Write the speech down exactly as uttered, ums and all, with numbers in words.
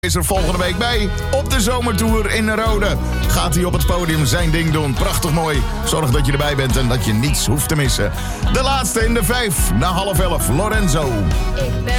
Is er volgende week bij op de zomertour in Rode. Gaat hij op het podium zijn ding doen. Prachtig mooi. Zorg dat je erbij bent en dat je niets hoeft te missen. De laatste in de vijf na half elf. Lorenzo. Ik ben